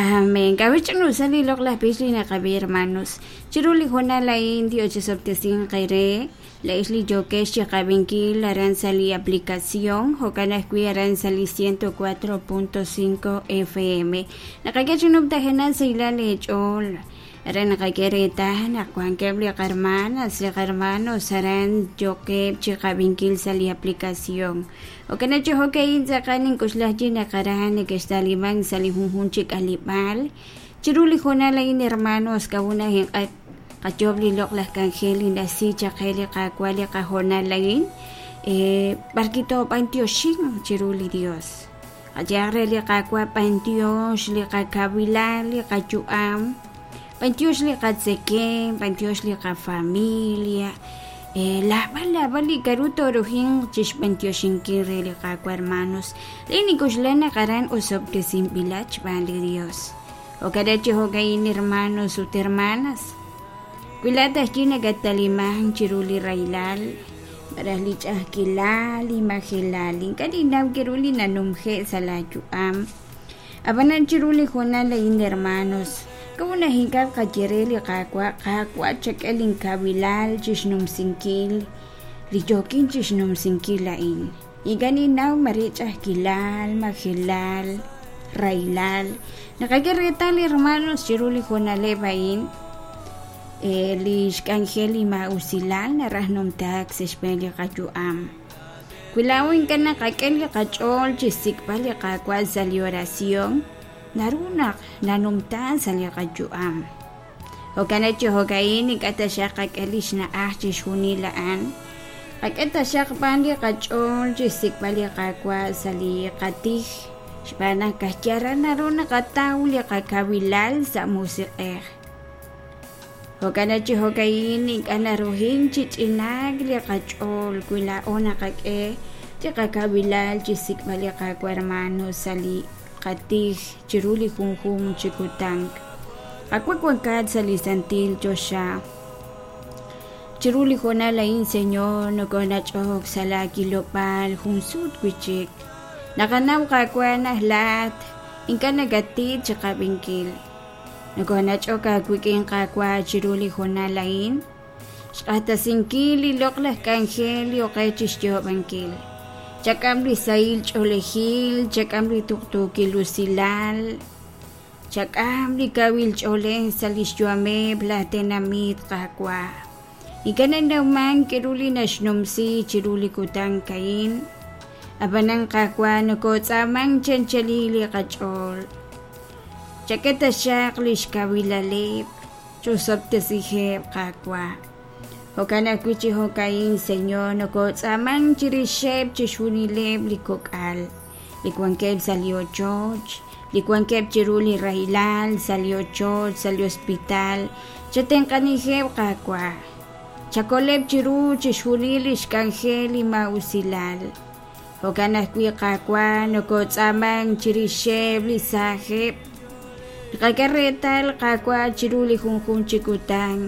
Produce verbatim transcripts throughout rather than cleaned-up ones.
Amén. Kawichan usali lok la pisli na kabi hermanos. Chiruli hona la indi o chisoptesin kaire. La isli jokesh ya kabinki la sali aplicación. Hokana kui sali ciento cuatro punto cinco F M. Nakakachinub tahanan sa ilali echol. Aran nakakereta na kuan kebli karmana sli karmano saran jokeb chikabinkil sali aplicación. O kana cho hokain sa kaning kuslaji na karahan ni kestalimang sali hunhunchik alipal. Chiruli hona lain hermanos kauna hin at kachobli lok las kangheli na si chakeli kakwali kahona lain. Eh barkito pantioshing chiruli Dios. Ajare li kakwa pantios li kakabila li kachuam. Pantios li katseke, pantios li kafamilia. Eh, la bala bali karuto rohin chish pantioshin kire li kakwa hermanos. Lini kuslana karan usop que sin bilach bali Dios. O kada chihogayin hermanos ut hermanas. Kuilata china gatalimang chiruli railal. Barahlich ahkilali mahilali. Kadinaw kiruli nanumhe sa lajuam. Abanan chiruli hunala in hermanos. Kauna hingkap kajireli kakwa kakwa chekeling kabilal chisnum singkil. Rijokin chisnum singkilain. Iganinaw marichah kilal, mahilal, railal. Nakagirital hermanos chiruli hunale bain. Eh, lish kangheli mausilal na rahnom tax espeli kajuam. Kulawin ka na kakeli kachol chisikpali kakwa sa oración. Narunak nanumtan sa kajuam. O kanacho hogaini kata siya kakelish na ahchish hunilaan. Kakata siya kapandi kachol chisikpali kakwa sa katih. Sipana kasyara narunak katawli kakabilal sa musiker. Hokana chi hokaini kana rohin chichinag li kachol kula ona kake ti kakabilal chisik bali kakwa hermano sali katih chiruli hunhum chikutang akwa kwankad sali santil josha chiruli hona lain senyor no kona chok sala kilopal humsut kuchik nakanaw kakwa na hlat inka nagatid chikabingkil Nagona choka kwiking kakwa chiruli hona lain. Shkata sinkili loklah kangheli o kay chisyo bangkil. Chakamri sail cholehil, chakamri tuktuki lusilal. Chakamri kawil chole salisyoame blatenamit kakwa. Ikanan naman kiruli na shnumsi chiruli kutang kain. Abanang kakwa nako tsamang chanchalili kachol. Chaketa shaklish kawilalip, chusop te sihep kakwa. Hokana kuchi hokain senyor no ko tsamang chirishep chishunilep likokal. Likwankep salio George, likwankep chiruli rahilal, salio George, salio hospital, chaten kanihep kakwa. Chakolep chiru chishunilish kangheli mausilal. Hokana kui kakwa no ko tsamang chirishep lisahep. Kakaretal kakwa chiruli hunhun chikutang.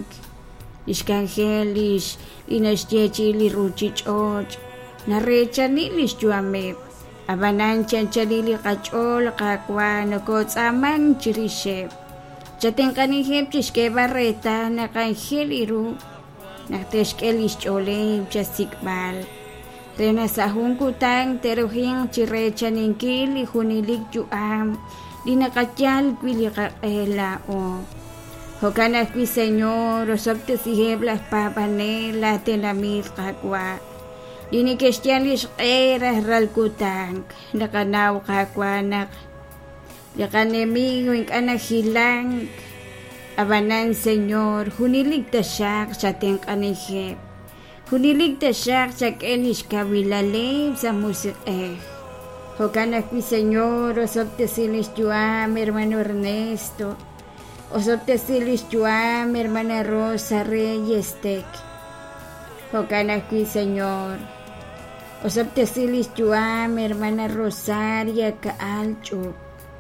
Iskangelish inasjechili ruchichoj. Narechanilis juamep. Abanan chanchalili kachol kakwa nokots amang chirishep. Chaten kanihep chishkebareta nakangeliru. Nakteshkelis cholem chasikbal. Rena sahun kutang teruhing chirechaninkili hunilik juam. Dinakatyal kwili kakela o. Hokana kwi senyor, osopte siheblas papanela tenamit kakwa. Dinikestialis eras ralkutang. Nakanaw kakwa nak. Yakanemigo inkana hilang. Abanan senyor, huniligta siya sa tengkanihep. Huniligta siya sa kelis kawilalib sa musik eh. Hokana kwi senyor, osopte silis juam, hermano Ernesto. Osopte silis juam, hermana Rosa Reyes Tek. Hokana kwi senyor. Osopte silis juam, hermana Rosaria Kaalchuk.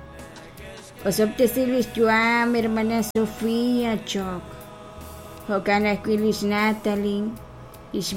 Osopte silis juam, hermana Sofía Chok. Hokana kwi lis Natalie,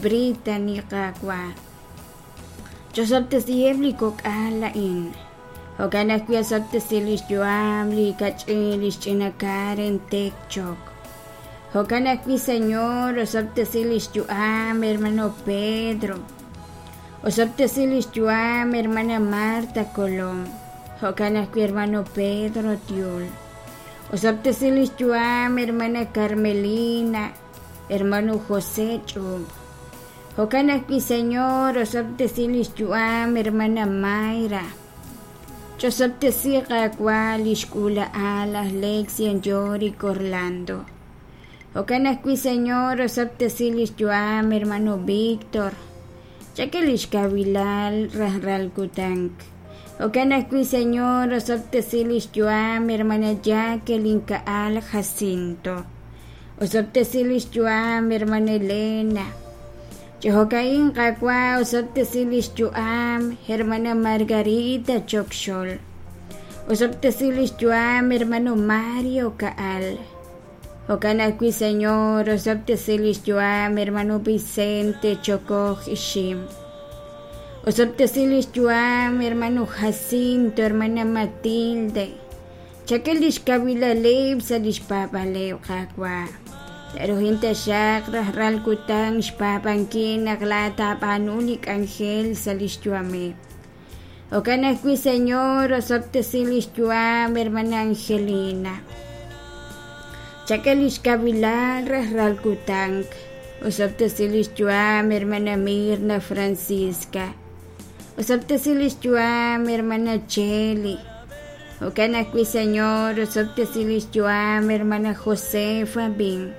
isbrita ni kakwa. Joseph tesiyebli kok alain. Hoganas kuya soptesilis yuam li kachilis chinakaren tekchok. Hoganas kuya Señor o soptesilis yuam hermano Pedro. O soptesilis yuam hermana Marta Colón. Hoganas kuya hermano Pedro Tiul. O soptesilis yuam hermana Carmelina. Hermano José Chub. Hoganas kuya Señor o soptesilis yuam hermana Mayra. Yo soptesi kakwa lishkula alas Lexian Yori Orlando. Hoganas kuya Señor o soptesilis yuam hermano Víctor. Ya que lishkabilal rahral kutank. Hoganas kuya Señor o soptesilis yuam hermana Jacqueline Kaal Jacinto. O soptesilis yuam hermana Elena. Jehocaín kakwa o soptesilis yuam hermana Margarita Chokshol. O soptesilis yuam hermano Mario Kaal. Hoganas kuya Señor o soptesilis yuam hermano Vicente Chokoj Ishim. O soptesilis yuam hermano Jacinto hermana Matilde. Chakelish kabila leib salish papa leib kakwa. Pero hinta shakra ral kutang shpapankin naglata panunik angel salish yuame. Hoganas kuya Señor o soptesilis yuam hermana Angelina. Chakelish kabila ral kutang. O soptesilis yuam hermana Mirna Francisca. O soptesilis yuam hermana Cheli. Hoganas kuya Señor o soptesilis yuam hermana Josefa Bin.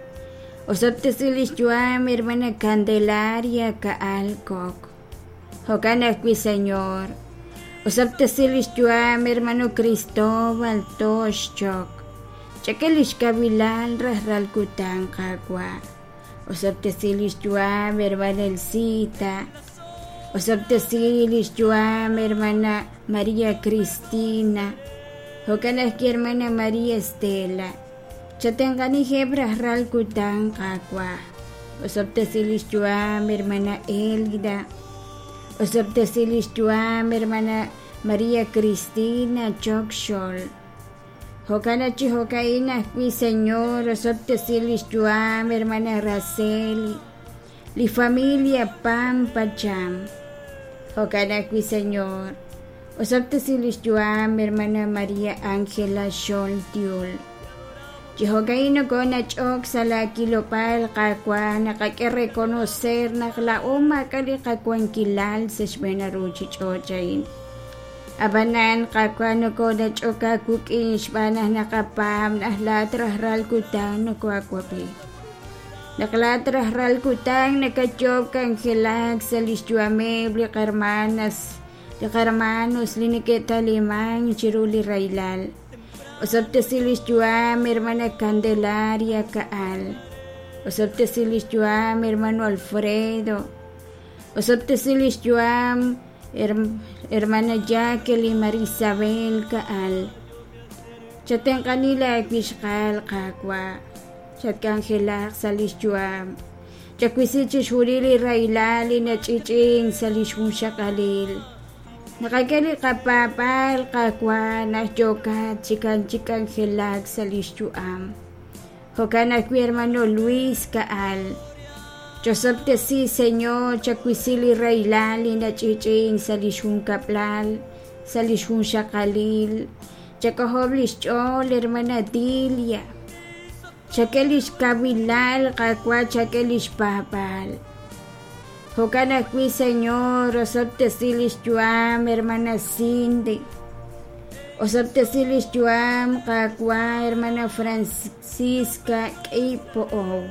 O soptesilis yuam hermana Candelaria Kaalkok. Hoganas kuya Señor. O soptesilis yuam hermano Cristóbal Toshchok. Chakelish kabilal rahral kutang kakwa. O soptesilis yuam hermana Elcita. O soptesilis yuam hermana María Cristina. Hoganas kuya hermana María Estela. Chatengani hebra ral kutang kakwa. O soptesilis yuam hermana Elida. O soptesilis yuam hermana María Cristina Chokshol. Hoganas chihocaínas kuya Señor o soptesilis yuam hermana Raceli. Li familia Pampa Cham. Hoganas kuya Señor o soptesilis yuam hermana María Ángela Sholtiul. Jehocaíno gona chok sala kilopal kakwa nakake-reconocer naklauma kali kakwan kilal sa shbenaruchi chochain. Abanan kakwa no gona choka kukin shbanah nakapam nahlatrah ral kutang no kwakwapi. Naklatrah ral kutang nakachok kang hilag sa lisjuame bli karmanas li karmanos liniketa limang chiruli railal. O soptesilis yuam hermana Candelaria Kaal. O soptesilis yuam hermano Alfredo. O soptesilis yuam her- hermana Jacqueline Marisabel Kaal. Chateng kanila ekbishkal kakwa. Chatkang hilak salis yuam. Chakwisichi shurili railali na chiching salis mushakalil. Nakakali kapapal kakwa na jokat chikan-chikan hilag sa lisyuam. Hoganas kuya hermano Luis Kaal. Chosoptesi Señor chakwisili railali na chiching sa lisyung kaplal, sa lisyung shakalil. Chakahoblis chol hermana Dilia. Chakelish kabilal kakwa chakelish papal. Hoganas kuya Señor o soptesilis yuam hermana Cindy. O soptesilis yuam kakwa hermana Francisca Kipoo.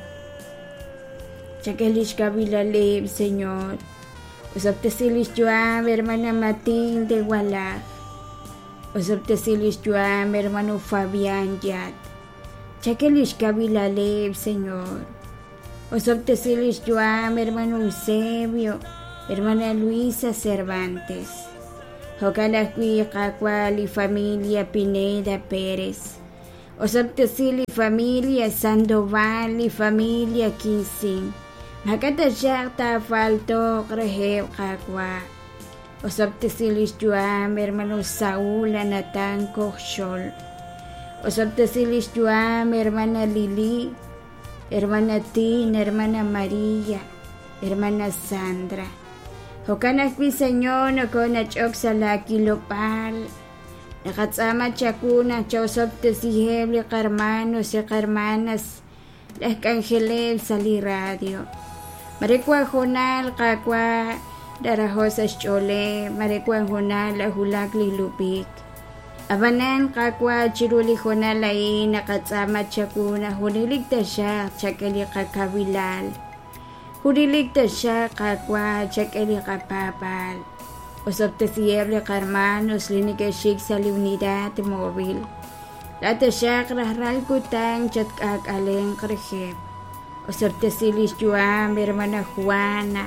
Chakelish kabilalib Señor. O soptesilis yuam hermana Matilde Wala. O soptesilis yuam hermano Fabián Yat. Chakelish kabilalib Señor. O soptesilis yuam hermano Eusebio, hermana Luisa Cervantes. Hoganas kuya kakwa li familia Pineda Pérez. O soptesili familia Sandoval li familia Kinsing. Makatashak ta falto krehew kakwa. Osoptesilis yuam hermano Saúl Anatán Kochol. Osoptesilis yuam hermana Lili, hermana Tin, hermana María, hermana Sandra. Hokanakwi Señor no konachok sala kilopal. Nakatsama chakuna chausoptesihebli hermanos y hermanas. Las cangelel sali radio. Marikwa jonal kakwa darahosas chole, marikwa jonal ahulak lilupik. Abanan kakwa chiruli jonal ay nakatsama chakuna huniligta siya chakeli kakabilal. Huniligta siya kakwa chakeli kapapal. Osoptesihebli hermanos linikashik sa unidad móvil. Lata siya krahral kutang chat kak aleng krehep. Osoptesilis yuam hermana Juana.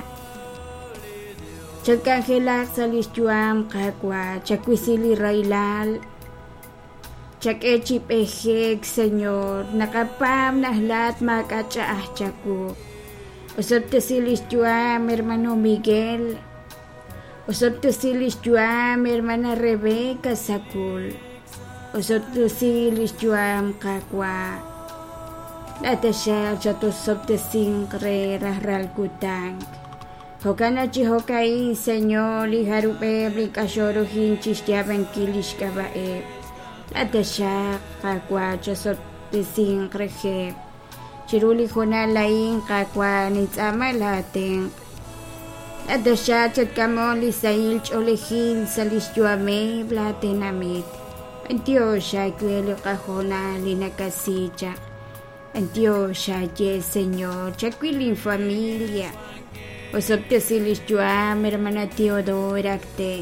Chat kangelak salis yuam kakwa chakwisili railal. Chak echip ehek Señor nakapam nahlat makachaah chaku. Osoptesilis yuam hermano Miguel. Osoptesilis yuam hermana Rebeca Sakul. Osoptesilis yuam kakwa. Lata siya chatosoptesing kre rahral kutang. Hokana chi hokai Señor liharupe blikashoro hinchis yaban kilish kabae. Lata siya kakwa chatosoptesing krehe. Chiruli hona laing kakwa nitsama lateng. Lata siya chatkamoli sa ilch olehin salis yuame blatenamit. Antio siya kwelo kahona linakasicha. Dios siya, Señor, chakwilin familia. Osoptesilis yuam, hermana Teodora te.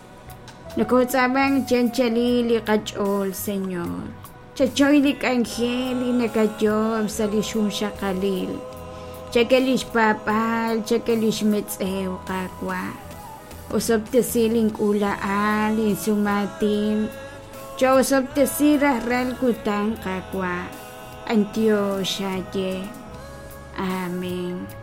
Nakotsabang chanchalili kachol, Señor. Chachoylik angeli nakajob sa lishum shakalil. Chakelish papal, chakelish metsew kakwa. Osoptesiling ulaan, insumatin. Chosoptesirah ral kutang kakwa. Antio siya. Amen.